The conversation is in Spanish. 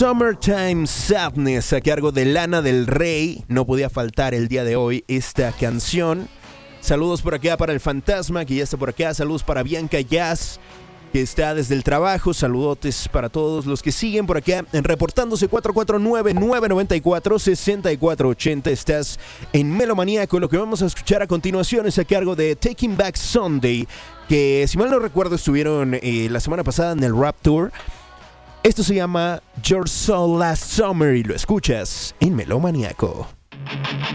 Summertime Sadness a cargo de Lana del Rey. No podía faltar el día de hoy esta canción. Saludos por acá para el Fantasma, que ya está por acá. Saludos para Bianca Jazz, que está desde el trabajo. Saludotes para todos los que siguen por acá reportándose. 449-994-6480. Estás en Melomaníaco. Lo que vamos a escuchar a continuación es a cargo de Taking Back Sunday, que si mal no recuerdo estuvieron la semana pasada en el Rap Tour. Esto se llama Your Soul Last Summer y lo escuchas en Melomaníaco.